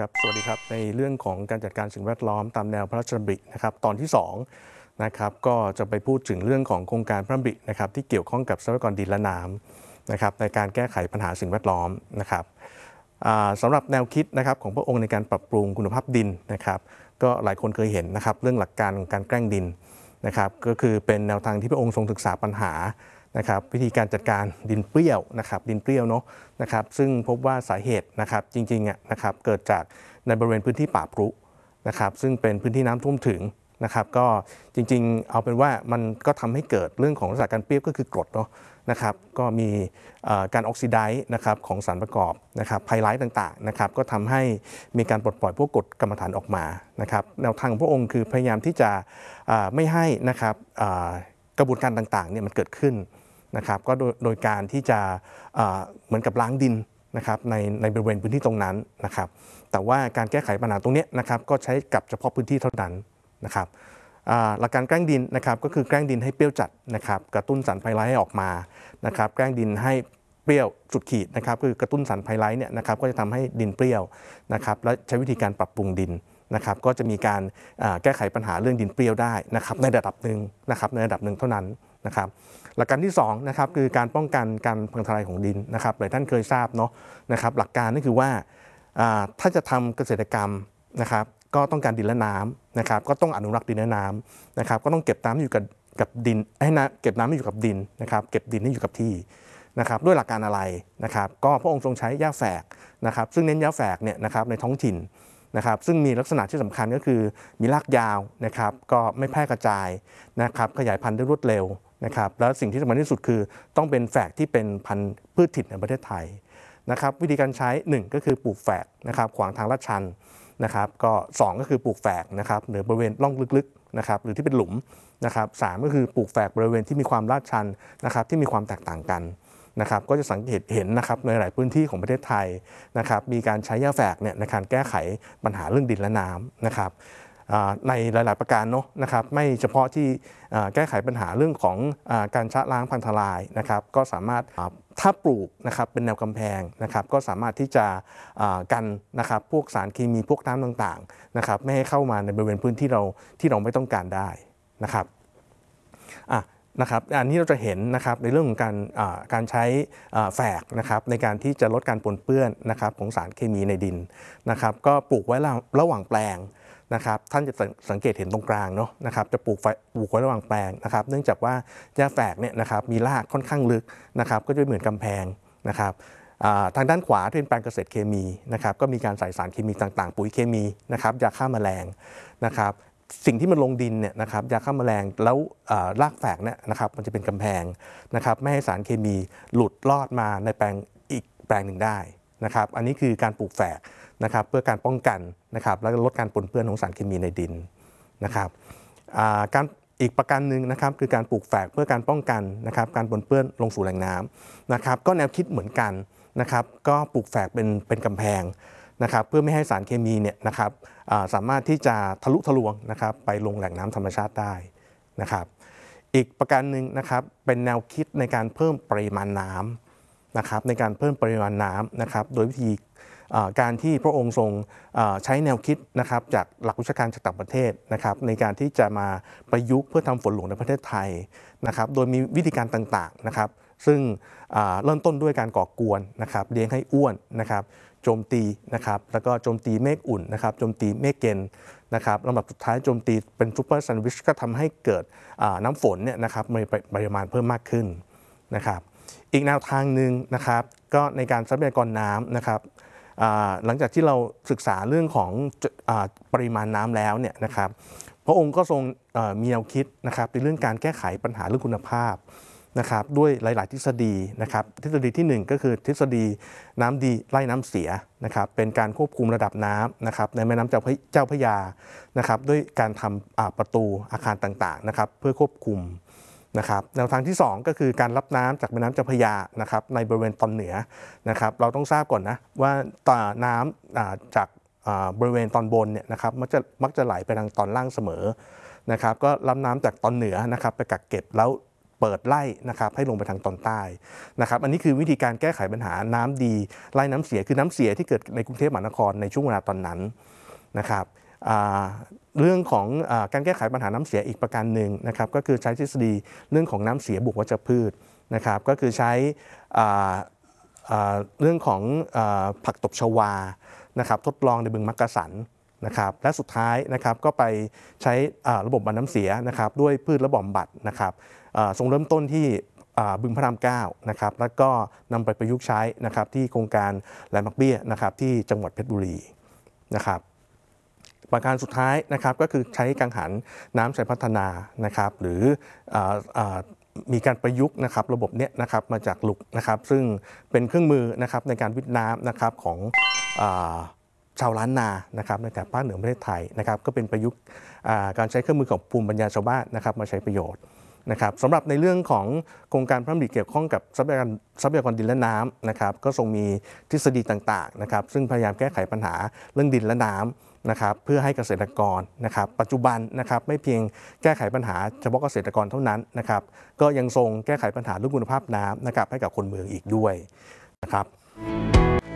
ครับสวัสดีครับในเรื่องของการจัดการสิ่งแวดล้อมตามแนวพระราชดำรินะครับตอนที่2นะครับก็จะไปพูดถึงเรื่องของโครงการพระดำรินะครับที่เกี่ยวข้องกับทรัพยากรดินและน้ำนะครับในการแก้ไขปัญหาสิ่งแวดล้อมนะครับสำหรับแนวคิดนะครับของพระองค์ในการปรับปรุงคุณภาพดินนะครับก็หลายคนเคยเห็นนะครับเรื่องหลักการการแกล้งดินนะครับก็คือเป็นแนวทางที่พระองค์ทรงศึกษาปัญหานะครับวิธีการจัดการดินเปรี้ยวนะครับดินเปรี้ยวเนาะนะครับซึ่งพบว่าสาเหตุนะครับจริงๆนะครับเกิดจากในบริเวณพื้นที่ป่าพรุนะครับซึ่งเป็นพื้นที่น้ำท่วมถึงนะครับก็จริงๆเอาเป็นว่ามันก็ทำให้เกิดเรื่องของลักษณะการเปรี้ยวก็คือกรดเนาะนะครับก็มีการออกซิไดซ์นะครับของสารประกอบนะครับไพไลท์ต่างๆนะครับก็ทำให้มีการปลดปล่อยพวกกรดกรรมฐานออกมานะครับแนวทางของพระองค์คือพยายามที่จะไม่ให้นะครับกระบวนการต่างๆเนี่ยมันเกิดขึ้นนะครับก็โดยการที่จะเหมือนกับล้างดินนะครับในบริเวณพื้นที่ตรงนั้นนะครับแต่ว่าการแก้ไขปัญหาตรงนี้นะครับก็ใช้กับเฉพาะพื้นที่เท่านั้นนะครับหลักการแกล้งดินนะครับก็คือแกล้งดินให้เปรี้ยวจัดนะครับกระตุ้นสารไพไลท์ให้ออกมานะครับแกล้งดินให้เปรี้ยวสุดขีดนะครับคือกระตุ้นสารไพไลท์เนี่ยนะครับก็จะทำให้ดินเปรี้ยวนะครับและใช้วิธีการปรับปรุงดินนะครับก็จะมีการแก้ไขปัญหาเรื่องดินเปรี้ยวได้นะครับในระดับหนึ่งนะครับในระดับหนึ่งเท่านั้นนะครับหลักการที่2นะครับคือการป้องกันการพังทลายของดินนะครับหลายท่านเคยทราบเนาะนะครับหลักการนี่คือว่าถ้าจะทำเกษตรกรรมนะครับก็ต้องการดินและน้ำนะครับก็ต้องอนุรักษ์ดินและน้ำนะครับก็ต้องเก็บน้ำอยู่กับดินให้นะเก็บน้ำให้อยู่กับดินนะครับเก็บดินให้อยู่กับที่นะครับด้วยหลักการอะไรนะครับก็พระองค์ทรงใช้หญ้าแฝกนะครับซึ่งเน้นหญ้าแฝกเนี่ยนะครับในท้องถิ่นนะครับซึ่งมีลักษณะที่สำคัญก็คือมีรากยาวนะครับก็ไม่แพร่กระจายนะครับขยายพันธุ์ได้รวดเร็วนะครับแล้วสิ่งที่สำคัญที่สุดคือต้องเป็นแฝกที่เป็นพันธุ์พืชถิ่นในประเทศไทยนะครับวิธีการใช้1ก็คือปลูกแฝกนะครับขวางทางลาดชันนะครับก็2ก็คือปลูกแฝกนะครับหรือบริเวณร่องลึกๆนะครับหรือที่เป็นหลุมนะครับ3ก็คือปลูกแฝกบริเวณที่มีความลาดชันนะครับที่มีความแตกต่างกันนะครับก็จะสังเกตเห็นนะครับในหลายพื้นที่ของประเทศไทยนะครับมีการใช้หญ้าแฝกเนี่ยในการแก้ไขปัญหาเรื่องดินและน้ำนะครับในหลายๆประการเนาะนะครับไม่เฉพาะที่แก้ไขปัญหาเรื่องของการชะล้างพังทลายนะครับก็สามารถถ้าปลูกนะครับเป็นแนวกำแพงนะครับก็สามารถที่จะกันนะครับพวกสารเคมีพวกน้ำต่างๆนะครับไม่ให้เข้ามาในบริเวณพื้นที่เราไม่ต้องการได้นะครับนะครับอันนี้เราจะเห็นนะครับในเรื่องของการใช้แฝกนะครับในการที่จะลดการปนเปื้อนนะครับของสารเคมีในดินนะครับก็ปลูกไว้ระหว่างแปลงนะครับท่านจะสังเกตเห็นตรงกลางเนาะนะครับจะปลูกไว้ระหว่างแปลงนะครับเนื่องจากว่าหญ้าแฝกเนี่ยนะครับมีรากค่อนข้างลึกนะครับก็จะเหมือนกำแพงนะครับทางด้านขวาที่เป็นแปลงเกษตรเคมีนะครับก็มีการใส่สารเคมีต่างๆปุ๋ยเคมีนะครับยาฆ่าแมลงนะครับสิ่งที่มันลงดินเนี่ยนะครับยาฆ่าแมลงแล้วรากแฝกเนี่ยนะครับมันจะเป็นกำแพงนะครับไม่ให้สารเคมีหลุดลอดมาในแปลงอีกแปลงหนึ่งได้นะครับอันนี้คือการปลูกแฝกนะครับเพื่อการป้องกันนะครับและลดการปนเปื้อนของสารเคมีในดินนะครับการอีกประการหนึ่งนะครับคือการปลูกแฝกเพื่อการป้องกันนะครับการปนเปื้อนลงสู่แหล่งน้ำนะครับก็แนวคิดเหมือนกันนะครับก็ปลูกแฝกเป็นกำแพงนะครับเพื่อไม่ให้สารเคมีเนี่ยนะครับสามารถที่จะทะลุทะลวงนะครับไปลงแหล่งน้ำธรรมชาติได้นะครับอีกประการหนึ่งนะครับเป็นแนวคิดในการเพิ่มปริมาณน้ำนะครับในการเพิ่มปริมาณน้ำนะครับโดยวิธีการที่พระองค์ทรงใช้แนวคิดนะครับจากหลักวิชาการจากต่างประเทศนะครับในการที่จะมาประยุกต์เพื่อทำฝนหลวงในประเทศไทยนะครับโดยมีวิธีการต่างๆนะครับซึ่งเริ่มต้นด้วยการก่อกวนนะครับเลี้ยงให้อ้วนนะครับโจมตีนะครับแล้วก็โจมตีเมฆอุ่นนะครับโจมตีเมฆเกณฑ์นะครับลำดับสุดท้ายโจมตีเป็นซูเปอร์แซนด์วิชก็ทำให้เกิดน้ำฝนเนี่ยนะครับมีปริมาณเพิ่มมากขึ้นนะครับอีกแนวทางหนึ่งนะครับก็ในการทรัพยากรน้ำนะครับหลังจากที่เราศึกษาเรื่องของปริมาณน้ำแล้วเนี่ยนะครับพระองค์ก็ทรงมีแนวคิดนะครับในเรื่องการแก้ไขปัญหาเรื่องคุณภาพนะครับด้วยหลายๆทฤษฎีนะครับทฤษฎีที่1ก็คือทฤษฎีน้ำดีไล่น้ำเสียนะครับเป็นการควบคุมระดับน้ำนะครับในแม่น้ำเจ้าพระยานะครับด้วยการทำประตูอาคารต่างๆนะครับเพื่อควบคุมนะครับแนวทางที่2ก็คือการรับน้ำจากแม่น้ำเจ้าพระยานะครับในบริเวณตอนเหนือนะครับเราต้องทราบก่อนนะว่าน้ำจากบริเวณตอนบนเนี่ยนะครับมักจะไหลไปทางตอนล่างเสมอนะครับก็รับน้ำจากตอนเหนือนะครับไปกักเก็บแล้วเปิดไล่นะครับให้ลงไปทางตอนใต้นะครับอันนี้คือวิธีการแก้ไขปัญหาน้ำดีไล่น้ำเสียคือน้ำเสียที่เกิดในกรุงเทพมหานครในช่วงเวลาตอนนั้นนะครับเรื่องของการแก้ไขปัญหาน้ำเสียอีกประการหนึ่งนะครับก็คือใช้ทฤษฎีเรื่องของน้ำเสียบวกวัชพืชนะครับก็คือใช้เรื่องของผักตบชวานะครับทดลองในบึงมักกะสันนะครับและสุดท้ายนะครับก็ไปใช้ระบบบำบัดน้ำเสียนะครับด้วยพืชและบำบัดนะครับทรงเริ่มต้นที่บึงพระราม9นะครับแล้วก็นำไปประยุกต์ใช้นะครับที่โครงการแหลมบักเบี้ยนะครับที่จังหวัดเพชรบุรีนะครับประการสุดท้ายนะครับก็คือใช้กังหันน้ำใช้พัฒนานะครับหรือมีการประยุกต์นะครับระบบนี้นะครับมาจากหลุกนะครับซึ่งเป็นเครื่องมือนะครับในการวิทย์น้ำนะครับของชาวล้านนานะครับในแถบภาคเหนือประเทศไทยนะครับก็เป็นประยุกต์การใช้เครื่องมือของภูมิปัญญาชาวบ้านนะครับมาใช้ประโยชน์นะครับสำหรับในเรื่องของโครงการพระราชดำริเกี่ยวข้องกับทรัพยากรดินและน้ำนะครับก็ทรงมีทฤษฎีต่างๆนะครับซึ่งพยายามแก้ไขปัญหาเรื่องดินและน้ำนะครับเพื่อให้เกษตรกรนะครับปัจจุบันนะครับไม่เพียงแก้ไขปัญหาเฉพาะเกษตรกรเท่านั้นนะครับก็ยังทรงแก้ไขปัญหาเรื่องคุณภาพน้ำนะครับให้กับคนเมืองอีกด้วยนะครับ